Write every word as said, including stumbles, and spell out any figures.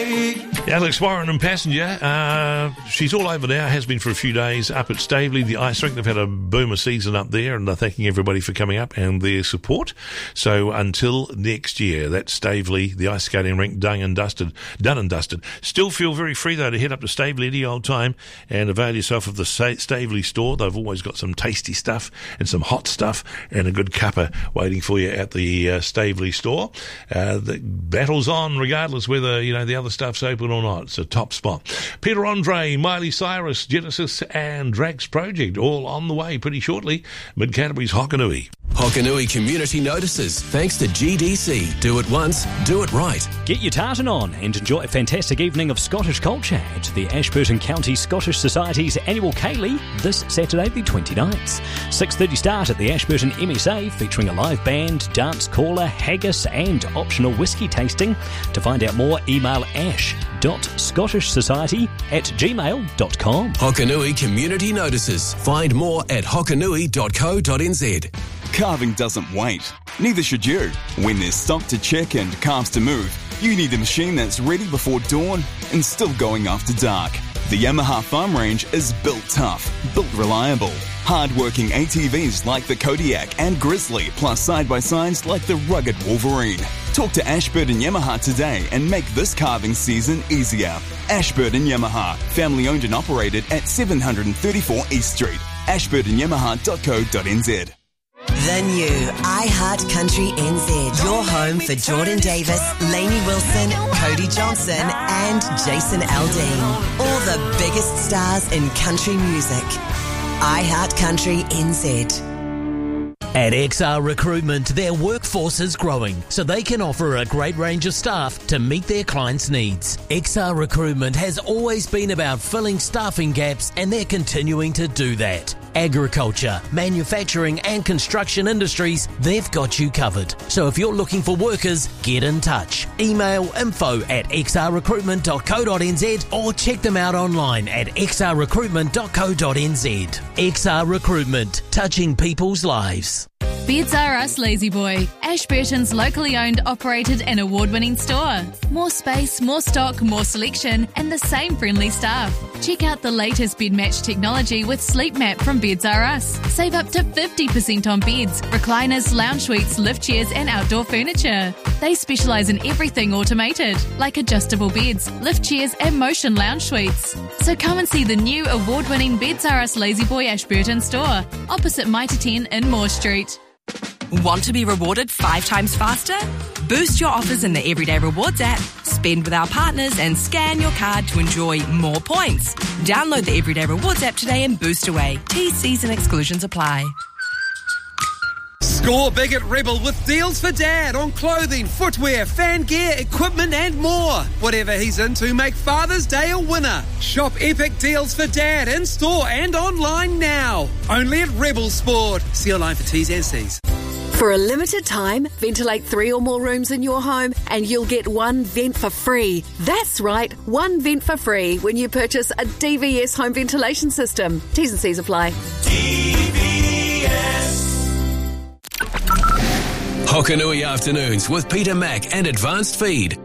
Alex Warren and Passenger, uh, she's all over now, has been for a few days up at Staveley, the ice rink. They've had a boomer season up there, and they're thanking everybody for coming up and their support. So until next year, that's Staveley, the ice skating rink, done and dusted. Done and dusted. Still feel very free, though, to head up to Staveley any old time and avail yourself of the Staveley store. They've always got some tasty stuff and some hot stuff and a good cuppa waiting for you at the uh, Staveley store. Uh, the battle's on, regardless whether, you know, the other stuff's open or not. It's a top spot. Peter Andre, Miley Cyrus, Genesis and Drax Project, all on the way pretty shortly. Mid-Canterbury's Hokanui. Hokanui Community Notices, thanks to G D C. Do it once, do it right. Get your tartan on and enjoy a fantastic evening of Scottish culture at the Ashburton County Scottish Society's annual Ceilidh this Saturday the twenty-ninth. six thirty start at the Ashburton M S A, featuring a live band, dance caller, haggis and optional whisky tasting. To find out more, email ash dot scottish society at gmail dot com. Hokanui Community Notices. Find more at hokanui dot co dot n z. Calving doesn't wait. Neither should you. When there's stock to check and calves to move, you need a machine that's ready before dawn and still going after dark. The Yamaha Farm Range is built tough, built reliable. Hard-working A T Vs like the Kodiak and Grizzly, plus side-by-sides like the rugged Wolverine. Talk to Ashburton Yamaha today and make this calving season easier. Ashburton Yamaha, family-owned and operated at seven thirty-four East Street. ashburton yamaha dot co dot n z. The new iHeart Country N Z. Your home for Jordan Davis, Lainey Wilson, Cody Johnson and Jason Aldean. All the biggest stars in country music. iHeart Country N Z. At X R Recruitment, their workforce is growing, so they can offer a great range of staff to meet their clients' needs. X R Recruitment has always been about filling staffing gaps, and they're continuing to do that. Agriculture, manufacturing and construction industries, they've got you covered. So if you're looking for workers, get in touch. Email info at x r recruitment dot co dot n z or check them out online at x r recruitment dot co dot n z. X R Recruitment, touching people's lives. Beds R Us Lazy Boy, Ashburton's locally owned, operated and award-winning store. More space, more stock, more selection and the same friendly staff. Check out the latest bed match technology with Sleep Map from Beds R Us. Save up to fifty percent on beds, recliners, lounge suites, lift chairs and outdoor furniture. They specialise in everything automated, like adjustable beds, lift chairs and motion lounge suites. So come and see the new award-winning Beds R Us Lazy Boy Ashburton store, opposite Mitre ten in Moore Street. Want to be rewarded five times faster? Boost your offers in the Everyday Rewards app, spend with our partners and scan your card to enjoy more points. Download the Everyday Rewards app today and boost away. T Cs and exclusions apply. Score big at Rebel with deals for Dad on clothing, footwear, fan gear, equipment and more. Whatever he's into, make Father's Day a winner. Shop epic deals for Dad in store and online now. Only at Rebel Sport. See online for T's and C's. For a limited time, ventilate three or more rooms in your home and you'll get one vent for free. That's right, one vent for free when you purchase a D V S home ventilation system. T's and C's apply. D V S. Hokanui Afternoons with Peter Mack and Advanced Feed.